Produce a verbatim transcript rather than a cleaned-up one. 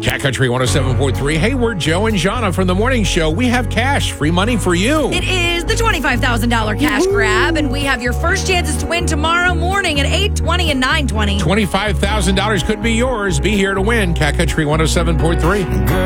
Cat Country one oh seven point three. Hey, we're Joe and Jana from the morning show. We have cash, free money for you. It is the twenty-five thousand dollars cash grab, and we have your first chances to win tomorrow morning at eight twenty and nine twenty. twenty-five thousand dollars could be yours. Be here to win. Cat Country one oh seven point three.